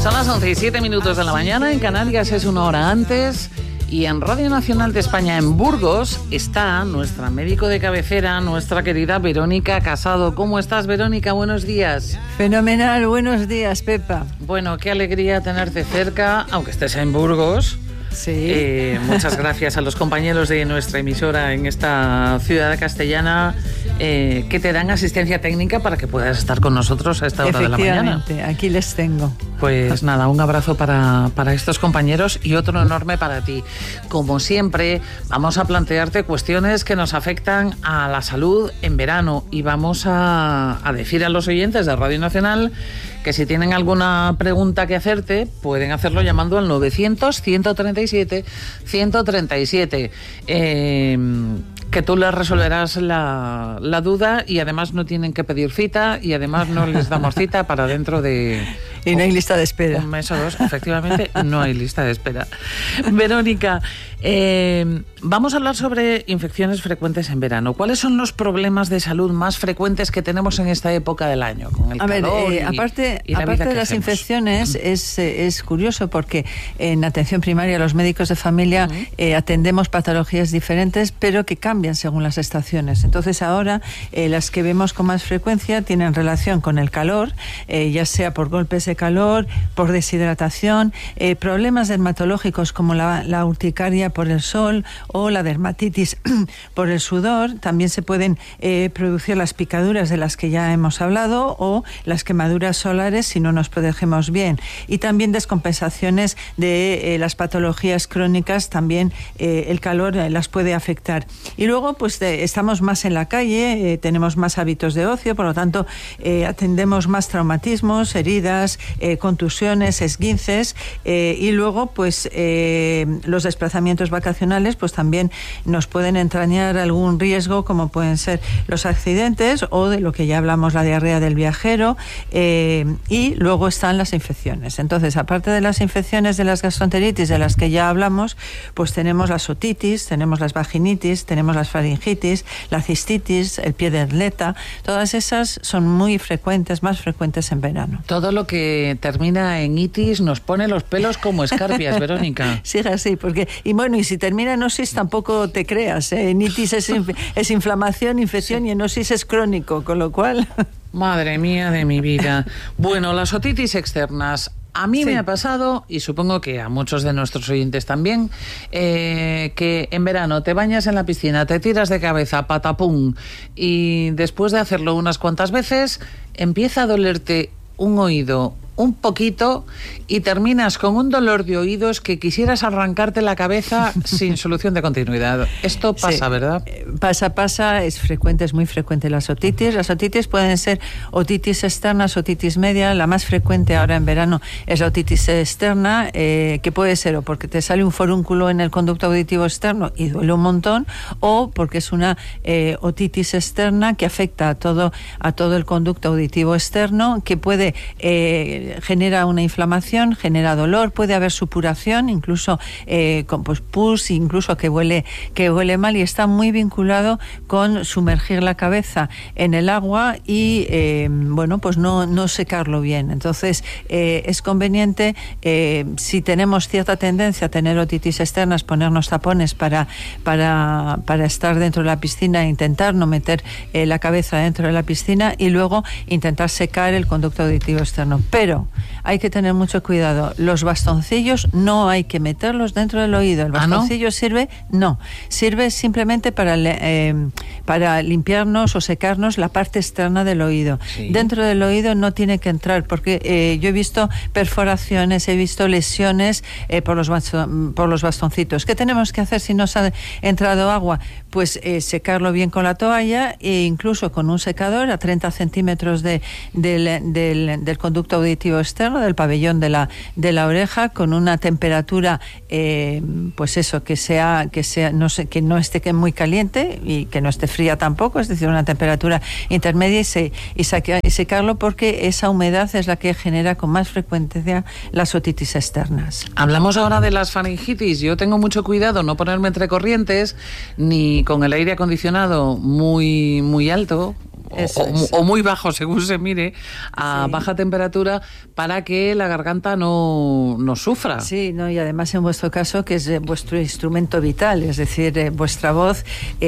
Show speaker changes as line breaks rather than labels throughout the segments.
Son las 11:07 de la mañana, en Canarias es una hora antes y en Radio Nacional de España en Burgos está nuestra médico de cabecera, nuestra querida Verónica Casado. ¿Cómo estás, Verónica? Buenos días.
Fenomenal, buenos días, Pepa.
Bueno, qué alegría tenerte cerca, aunque estés en Burgos.
Sí.
Muchas gracias a los compañeros de nuestra emisora en esta ciudad castellana que te dan asistencia técnica para que puedas estar con nosotros a esta hora de la mañana.
Efectivamente, aquí les tengo.
Pues nada, un abrazo para estos compañeros y otro enorme para ti. Como siempre, vamos a plantearte cuestiones que nos afectan a la salud en verano y vamos a decir a los oyentes de Radio Nacional que si tienen alguna pregunta que hacerte, pueden hacerlo llamando al 900-137-137. Que tú les resolverás la duda y además no tienen que pedir cita y además no les damos cita para dentro de...
Y no hay lista de espera.
Un mes o dos, efectivamente, no hay lista de espera. Verónica, vamos a hablar sobre infecciones frecuentes en verano. ¿Cuáles son los problemas de salud más frecuentes que tenemos en esta época del año? Con el calor
aparte de las infecciones, es curioso porque en atención primaria los médicos de familia atendemos patologías diferentes, pero que cambian según las estaciones. Entonces ahora las que vemos con más frecuencia tienen relación con el calor, ya sea por golpes de calor, por deshidratación, problemas dermatológicos como la urticaria por el sol o la dermatitis por el sudor. También se pueden producir las picaduras de las que ya hemos hablado o las quemaduras solares si no nos protegemos bien. Y también descompensaciones de las patologías crónicas, también el calor las puede afectar. Y luego pues estamos más en la calle, tenemos más hábitos de ocio, por lo tanto atendemos más traumatismos, heridas, contusiones, esguinces, y luego pues los desplazamientos vacacionales pues también nos pueden entrañar algún riesgo, como pueden ser los accidentes o de lo que ya hablamos, la diarrea del viajero, y luego están las infecciones. Entonces, aparte de las infecciones de las gastroenteritis de las que ya hablamos, pues tenemos las otitis, tenemos las vaginitis, tenemos las faringitis, la cistitis, el pie de atleta. Todas esas son muy frecuentes, más frecuentes en verano.
Todo lo que termina en itis nos pone los pelos como escarpias, Verónica.
Sí, así, porque y si termina en osis tampoco te creas, en itis es inflamación, infección, sí. Y en osis es crónico, con lo cual...
Madre mía de mi vida. Bueno, las otitis externas. A mí me ha pasado, y supongo que a muchos de nuestros oyentes también, que en verano te bañas en la piscina, te tiras de cabeza, patapum, y después de hacerlo unas cuantas veces, empieza a dolerte un oído un poquito y terminas con un dolor de oídos que quisieras arrancarte la cabeza sin solución de continuidad. Esto pasa, sí, ¿verdad?
Pasa, es frecuente, es muy frecuente las otitis. Las otitis pueden ser otitis externas, otitis media. La más frecuente ahora en verano es la otitis externa, que puede ser o porque te sale un forúnculo en el conducto auditivo externo y duele un montón, o porque es una otitis externa que afecta a todo el conducto auditivo externo, que puede genera una inflamación, genera dolor, puede haber supuración, incluso con pus, incluso que huele mal, y está muy vinculado con sumergir la cabeza en el agua y pues no secarlo bien. Entonces es conveniente, si tenemos cierta tendencia a tener otitis externas, ponernos tapones para estar dentro de la piscina e intentar no meter la cabeza dentro de la piscina, y luego intentar secar el conducto auditivo externo. Pero hay que tener mucho cuidado. Los bastoncillos no hay que meterlos dentro del oído. El bastoncillo sirve simplemente para limpiarnos o secarnos la parte externa del oído. Sí. Dentro del oído no tiene que entrar, porque yo he visto perforaciones, he visto lesiones por los bastoncitos. ¿Qué tenemos que hacer si nos ha entrado agua? Pues secarlo bien con la toalla e incluso con un secador a 30 centímetros del conducto auditivo externo, del pabellón de la oreja, con una temperatura que no esté muy caliente y que no esté fría tampoco, es decir, una temperatura intermedia, y secarlo, porque esa humedad es la que genera con más frecuencia las otitis externas.
Hablamos ahora de las faringitis. Yo tengo mucho cuidado no ponerme entre corrientes ni con el aire acondicionado muy, muy alto, o muy bajo, según se mire, a baja temperatura, para que la garganta no sufra.
Sí, no, y además en vuestro caso, que es vuestro instrumento vital, es decir, vuestra voz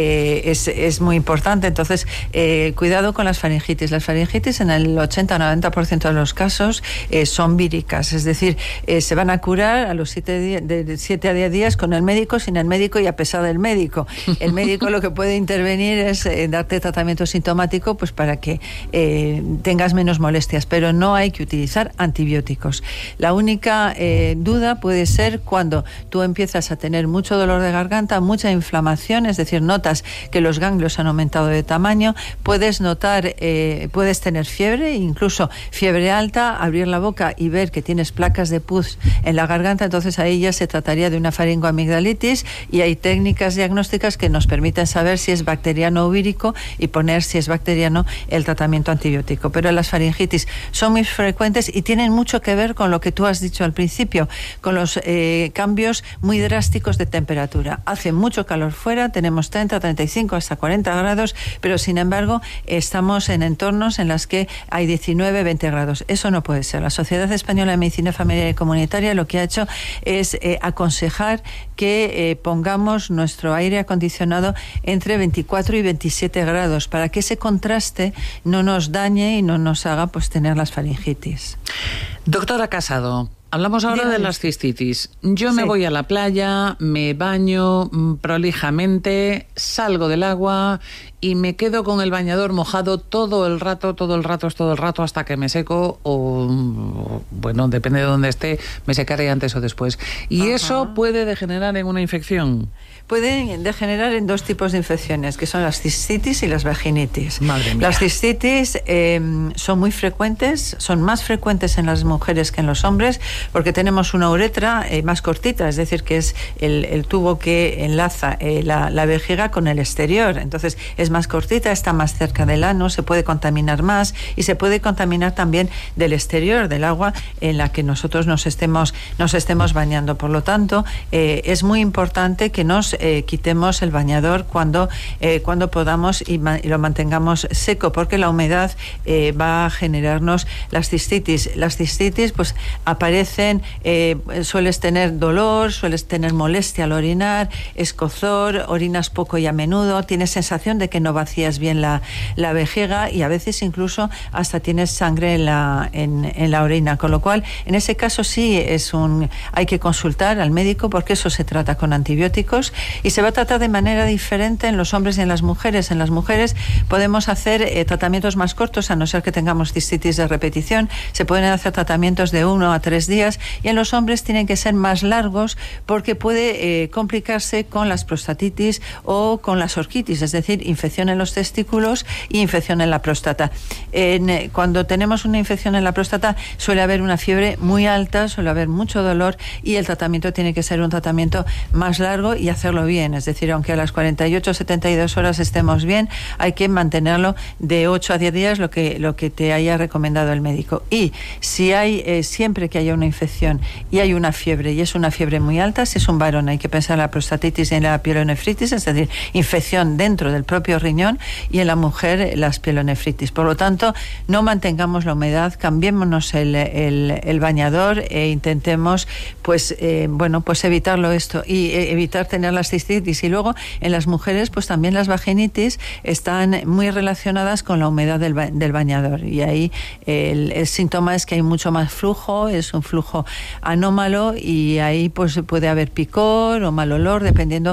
es muy importante. Entonces, cuidado con las faringitis. Las faringitis en el 80-90% de los casos son víricas, es decir, se van a curar a los 7 a 10 días con el médico, sin el médico y a pesar del médico. El médico lo que puede intervenir es darte tratamiento sintomático, pues para que tengas menos molestias, pero no hay que utilizar antibióticos. La única duda puede ser cuando tú empiezas a tener mucho dolor de garganta, mucha inflamación, es decir, notas que los ganglios han aumentado de tamaño, puedes notar, puedes tener fiebre, incluso fiebre alta, abrir la boca y ver que tienes placas de pus en la garganta. Entonces ahí ya se trataría de una faringoamigdalitis, y hay técnicas diagnósticas que nos permiten saber si es bacteriano o vírico y poner, si es bacteriano, el tratamiento antibiótico. Pero las faringitis son muy frecuentes y tienen mucho que ver con lo que tú has dicho al principio, con los cambios muy drásticos de temperatura. Hace mucho calor fuera, tenemos 30, 35 hasta 40 grados, pero sin embargo estamos en entornos en los que hay 19, 20 grados. Eso no puede ser. La Sociedad Española de Medicina Familiar y Comunitaria lo que ha hecho es aconsejar que pongamos nuestro aire acondicionado entre 24 y 27 grados para que ese contraste no nos dañe y no nos haga pues tener las faringitis.
Doctora Casado, hablamos ahora de las cistitis. Yo me voy a la playa, me baño prolijamente, salgo del agua y me quedo con el bañador mojado todo el rato, hasta que me seco, o bueno, depende de dónde esté, me secaré antes o después. Y eso puede degenerar en una infección.
Pueden degenerar en dos tipos de infecciones, que son las cistitis y las vaginitis.
Madre mía.
Las cistitis son muy frecuentes, son más frecuentes en las mujeres que en los hombres, porque tenemos una uretra más cortita, es decir, que es el tubo que enlaza la vejiga con el exterior. Entonces es más cortita, está más cerca del ano, se puede contaminar más y se puede contaminar también del exterior, del agua en la que nosotros nos estemos bañando. Por lo tanto, es muy importante que nos quitemos el bañador cuando podamos y lo mantengamos seco, porque la humedad va a generarnos las cistitis. Las cistitis pues aparecen, sueles tener dolor, sueles tener molestia al orinar, escozor, orinas poco y a menudo, tienes sensación de que no vacías bien la vejiga y a veces incluso hasta tienes sangre en la orina, con lo cual en ese caso sí hay que consultar al médico, porque eso se trata con antibióticos y se va a tratar de manera diferente en los hombres y en las mujeres. En las mujeres podemos hacer tratamientos más cortos, a no ser que tengamos cistitis de repetición. Se pueden hacer tratamientos de 1 a 3 días, y en los hombres tienen que ser más largos, porque puede complicarse con las prostatitis o con las orquitis, es decir, infección en los testículos y infección en la próstata. Cuando tenemos una infección en la próstata suele haber una fiebre muy alta, suele haber mucho dolor, y el tratamiento tiene que ser un tratamiento más largo y hacerlo bien, es decir, aunque a las 48 o 72 horas estemos bien, hay que mantenerlo de 8 a 10 días, lo que te haya recomendado el médico. Y si hay, siempre que haya una infección y hay una fiebre, y es una fiebre muy alta, si es un varón hay que pensar en la prostatitis y en la pielonefritis, es decir, infección dentro del propio riñón, y en la mujer las pielonefritis. Por lo tanto, no mantengamos la humedad, cambiémonos el bañador e intentemos pues evitarlo esto, y evitar tener las cistitis. Y luego en las mujeres pues también las vaginitis están muy relacionadas con la humedad del bañador, y ahí el síntoma es que hay mucho más flujo, es un flujo anómalo, y ahí pues puede haber picor o mal olor, dependiendo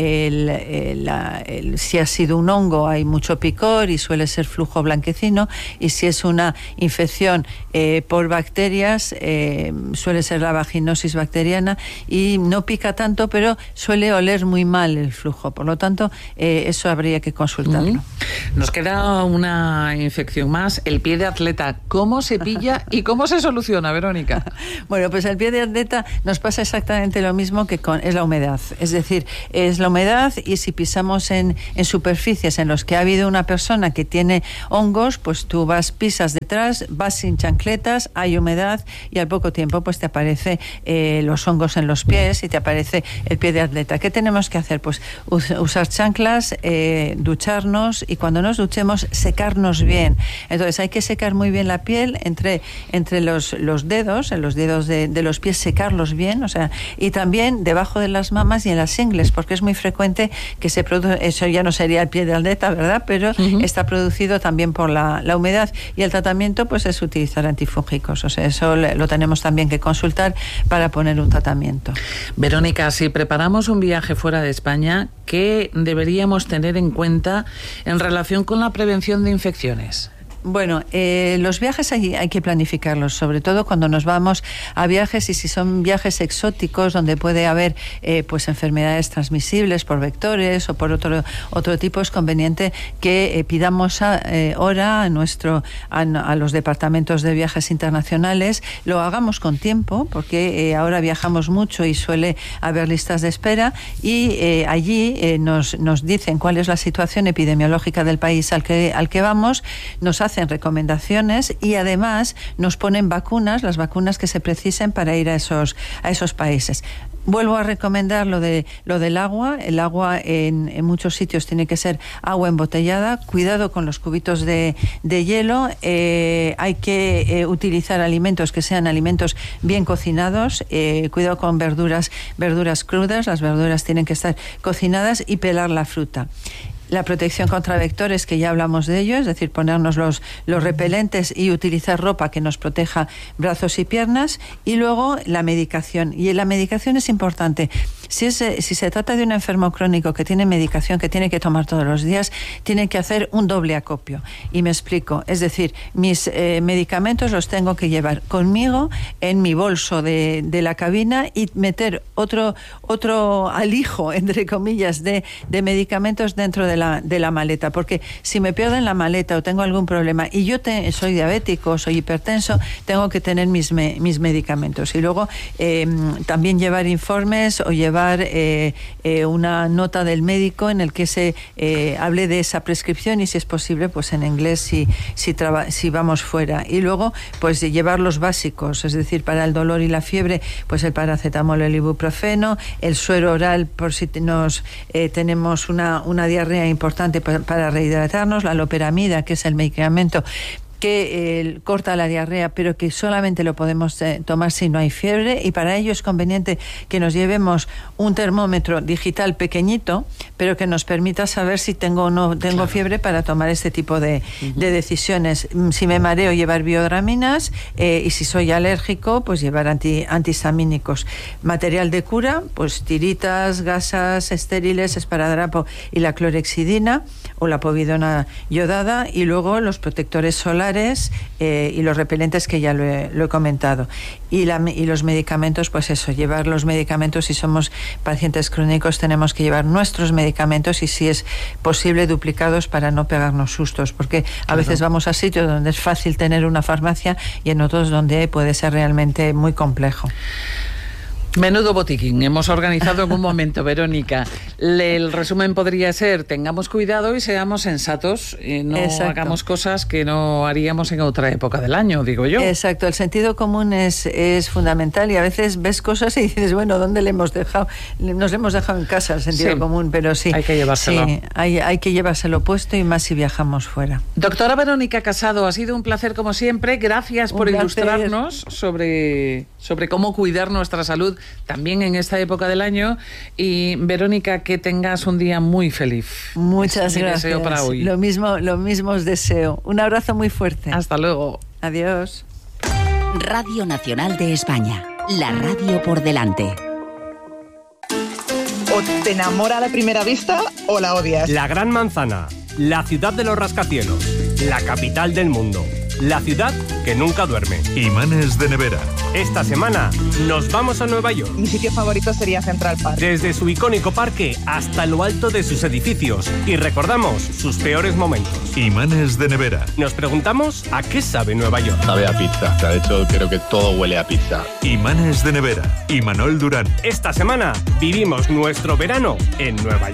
si ha sido un hongo, hay mucho picor y suele ser flujo blanquecino, y si es una infección por bacterias, suele ser la vaginosis bacteriana, y no pica tanto, pero suele oler muy mal el flujo. Por lo tanto, eso habría que consultarlo.
Nos queda una infección más, el pie de atleta. ¿Cómo se pilla y cómo se soluciona, Verónica?
Bueno, pues al pie de atleta nos pasa exactamente lo mismo que es la humedad. Es decir, es la humedad, y si pisamos en superficies en los que ha habido una persona que tiene hongos, pues tú pisas detrás, vas sin chancletas, hay humedad, y al poco tiempo pues te aparece los hongos en los pies y te aparece el pie de atleta. ¿Qué tenemos que hacer? Pues usar chanclas, ducharnos, y cuando nos duchemos secarnos bien. Entonces hay que secar muy bien la piel entre los dedos, en los dedos de los pies, secarlos bien, o sea, y también debajo de las mamas y en las ingles, porque es muy frecuente que se produce, eso ya no sería el pie de atleta, ¿verdad? Pero está producido también por la humedad, y el tratamiento pues es utilizar antifúngicos, o sea, eso lo tenemos también que consultar para poner un tratamiento.
Verónica, si preparamos un viaje fuera de España, ¿qué deberíamos tener en cuenta en relación con la prevención de infecciones?
Bueno, los viajes hay que planificarlos, sobre todo cuando nos vamos a viajes, y si son viajes exóticos donde puede haber pues enfermedades transmisibles por vectores o por otro tipo, es conveniente que pidamos hora a los departamentos de viajes internacionales, lo hagamos con tiempo, porque ahora viajamos mucho y suele haber listas de espera, y allí nos dicen cuál es la situación epidemiológica del país al que vamos, nos hacen recomendaciones, y además nos ponen vacunas, las vacunas que se precisen para ir a esos países. Vuelvo a recomendar lo del agua. El agua en muchos sitios tiene que ser agua embotellada. Cuidado con los cubitos de hielo. Hay que utilizar alimentos que sean alimentos bien cocinados. Cuidado con verduras crudas. Las verduras tienen que estar cocinadas, y pelar la fruta. La protección contra vectores, que ya hablamos de ello, es decir, ponernos los repelentes y utilizar ropa que nos proteja brazos y piernas. Y luego la medicación. Y la medicación es importante. Si se trata de un enfermo crónico que tiene medicación que tiene que tomar todos los días, tiene que hacer un doble acopio. Y me explico. Es decir, mis medicamentos los tengo que llevar conmigo en mi bolso de la cabina, y meter otro alijo, entre comillas, de medicamentos dentro de la maleta, porque si me pierdo en la maleta o tengo algún problema y yo soy diabético, soy hipertenso, tengo que tener mis medicamentos. Y luego también llevar informes o llevar una nota del médico en el que se hable de esa prescripción, y si es posible pues en inglés si vamos fuera. Y luego pues llevar los básicos, es decir, para el dolor y la fiebre pues el paracetamol, el ibuprofeno, el suero oral por si tenemos una diarrea importante para rehidratarnos, la loperamida, que es el medicamento que corta la diarrea, pero que solamente lo podemos tomar si no hay fiebre, y para ello es conveniente que nos llevemos un termómetro digital pequeñito, pero que nos permita saber si tengo o no tengo fiebre para tomar este tipo de decisiones. Si me mareo, llevar biodraminas, y si soy alérgico, pues llevar antihistamínicos. Material de cura, pues tiritas, gasas estériles, esparadrapo y la clorexidina o la povidona yodada, y luego los protectores solares y los repelentes, que ya lo he comentado, y los medicamentos, pues eso, llevar los medicamentos. Si somos pacientes crónicos tenemos que llevar nuestros medicamentos, y si es posible duplicados, para no pegarnos sustos, porque a veces vamos a sitios donde es fácil tener una farmacia y en otros donde puede ser realmente muy complejo.
Menudo botiquín hemos organizado en un momento, Verónica. El resumen podría ser: tengamos cuidado y seamos sensatos, y no hagamos cosas que no haríamos en otra época del año, digo yo.
Exacto, el sentido común es fundamental, y a veces ves cosas y dices, bueno, ¿dónde le hemos dejado? Nos le hemos dejado en casa el sentido común, pero sí.
Hay que llevárselo.
Sí, hay que llevárselo puesto, y más si viajamos fuera.
Doctora Verónica Casado, ha sido un placer como siempre. Gracias por ilustrarnos sobre cómo cuidar nuestra salud también en esta época del año. Y Verónica, que tengas un día muy feliz.
Muchas gracias.
Deseo para hoy.
Lo mismo os deseo. Un abrazo muy fuerte.
Hasta luego.
Adiós.
Radio Nacional de España, la radio por delante.
O te enamora a la primera vista o la odias.
La Gran Manzana, la ciudad de los rascacielos, la capital del mundo, la ciudad que nunca duerme.
Imanes de nevera,
Esta semana nos vamos a Nueva York.
Mi sitio favorito sería Central Park.
Desde su icónico parque hasta lo alto de sus edificios. Y recordamos sus peores momentos.
Imanes de nevera.
Nos preguntamos a qué sabe Nueva York.
Sabe a pizza. De hecho, creo que todo huele a pizza.
Imanes de nevera. Imanol Durán.
Esta semana vivimos nuestro verano en Nueva York.